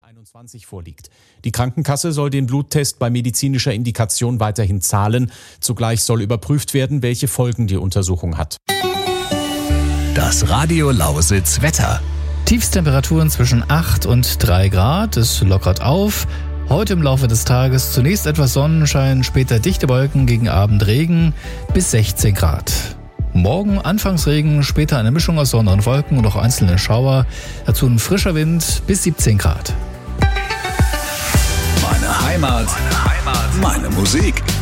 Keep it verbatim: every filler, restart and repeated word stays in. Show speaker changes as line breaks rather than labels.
einundzwanzig vorliegt. Die Krankenkasse soll den Bluttest bei medizinischer Indikation weiterhin zahlen. Zugleich soll überprüft werden, welche Folgen die Untersuchung hat.
Das Radio Lausitz Wetter.
Tiefstemperaturen zwischen acht und drei Grad. Es lockert auf. Heute im Laufe des Tages zunächst etwas Sonnenschein, später dichte Wolken, gegen Abend Regen bis sechzehn Grad. Morgen anfangs Regen, später eine Mischung aus Sonne und Wolken und auch einzelne Schauer. Dazu ein frischer Wind bis siebzehn Grad.
Meine Heimat, meine Heimat, meine Musik.